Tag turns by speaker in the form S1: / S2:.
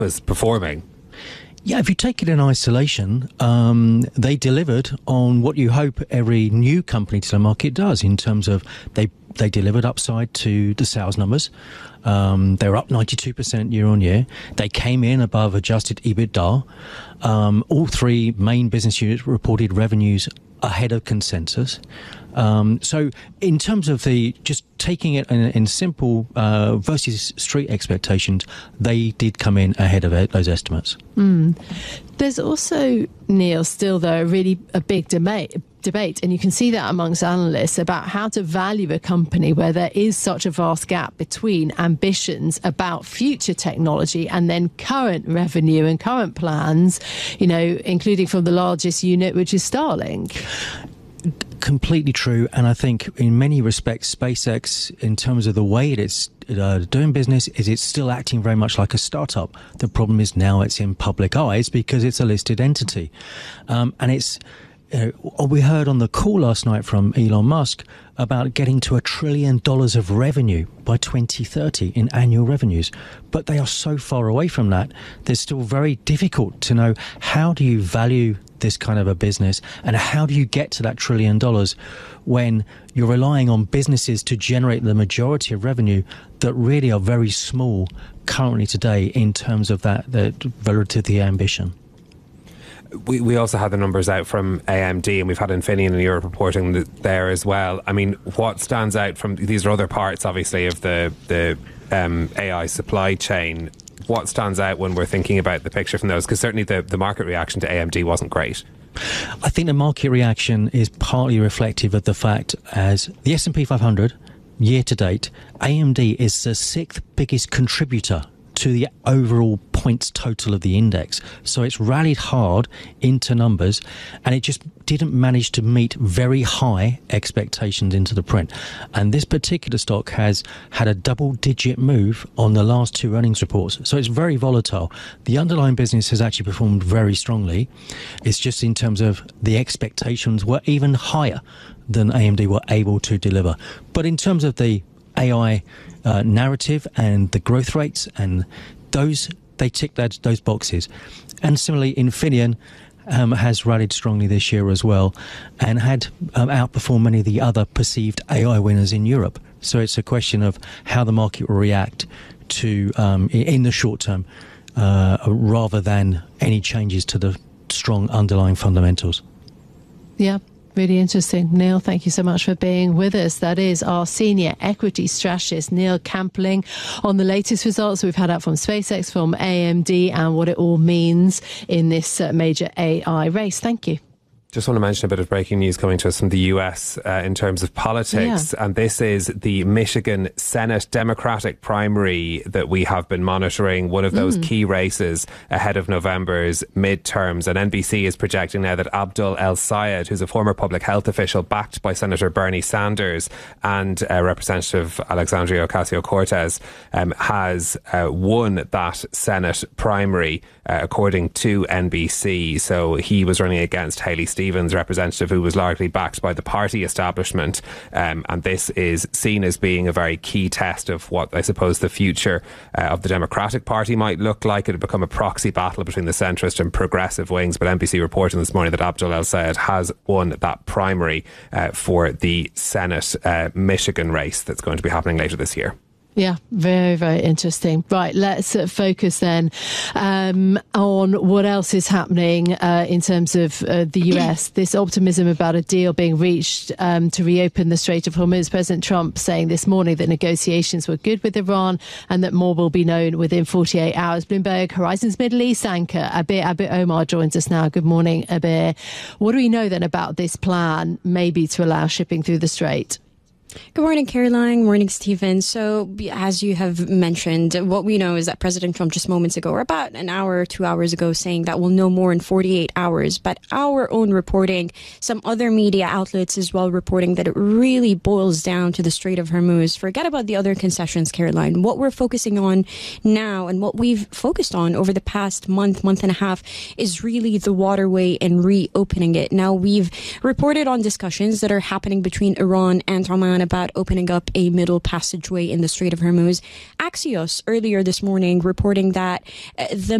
S1: was performing.
S2: Yeah, if you take it in isolation, they delivered on what you hope every new company to the market does, in terms of they delivered upside to the sales numbers. They were up 92% year on year. They came in above adjusted EBITDA. All three main business units reported revenues ahead of consensus. So in terms of just taking it in simple versus street expectations, they did come in ahead of those estimates.
S3: There's also, Neil, still though a big debate, and you can see that amongst analysts, about how to value a company where there is such a vast gap between ambitions about future technology and then current revenue and current plans, including from the largest unit, which is Starlink.
S2: Completely true. And I think in many respects, SpaceX, in terms of the way it's doing business, is it's still acting very much like a startup. The problem is now it's in public eyes because it's a listed entity. And it's, we heard on the call last night from Elon Musk about getting to $1 trillion of revenue by 2030 in annual revenues. But they are so far away from that, they're still very difficult to know, how do you value this kind of a business, and how do you get to that $1 trillion when you're relying on businesses to generate the majority of revenue that really are very small currently today in terms of that relative to the ambition?
S1: We also had the numbers out from AMD, and we've had Infineon in Europe reporting there as well. I mean, what stands out from these are other parts, obviously, of the AI supply chain. What stands out when we're thinking about the picture from those? Because certainly the market reaction to AMD wasn't great.
S2: I think the market reaction is partly reflective of the fact, as the S&P 500 year to date, AMD is the sixth biggest contributor to the overall points total of the index. So it's rallied hard into numbers, and it just didn't manage to meet very high expectations into the print. And this particular stock has had a double-digit move on the last two earnings reports. So it's very volatile. The underlying business has actually performed very strongly. It's just in terms of the expectations were even higher than AMD were able to deliver. But in terms of the AI narrative and the growth rates, and they tick those boxes. And similarly, Infineon has rallied strongly this year as well, and had outperformed many of the other perceived AI winners in Europe. So it's a question of how the market will react to in the short term, rather than any changes to the strong underlying fundamentals.
S3: Yeah. Really interesting. Neil, thank you so much for being with us. That is our senior equity strategist, Neil Campling, on the latest results we've had out from SpaceX, from AMD, and what it all means in this major AI race. Thank you.
S1: Just want to mention a bit of breaking news coming to us from the US in terms of politics. Yeah. And this is the Michigan Senate Democratic primary that we have been monitoring, one of those key races ahead of November's midterms. And NBC is projecting now that Abdul El-Sayed, who's a former public health official backed by Senator Bernie Sanders and Representative Alexandria Ocasio-Cortez, has won that Senate primary, according to NBC. So he was running against Haley Stevens, representative who was largely backed by the party establishment, and this is seen as being a very key test of what I suppose the future of the Democratic Party might look like. It had become a proxy battle between the centrist and progressive wings, but NBC reporting this morning that Abdul El-Sayed has won that primary for the Senate Michigan race that's going to be happening later this year.
S3: Yeah, very, very interesting. Right, let's focus then on what else is happening in terms of the US. This optimism about a deal being reached to reopen the Strait of Hormuz. President Trump saying this morning that negotiations were good with Iran and that more will be known within 48 hours. Bloomberg Horizons Middle East anchor Abir Omar joins us now. Good morning, Abir. What do we know then about this plan, maybe to allow shipping through the Strait?
S4: Good morning, Caroline. Morning, Stephen. So, as you have mentioned, what we know is that President Trump just moments ago, or about an hour or 2 hours ago, saying that we'll know more in 48 hours. But our own reporting, some other media outlets as well reporting that it really boils down to the Strait of Hormuz. Forget about the other concessions, Caroline. What we're focusing on now and what we've focused on over the past month and a half is really the waterway and reopening it. Now, we've reported on discussions that are happening between Iran and Oman Iran about opening up a middle passageway in the Strait of Hormuz. Axios earlier this morning reporting that the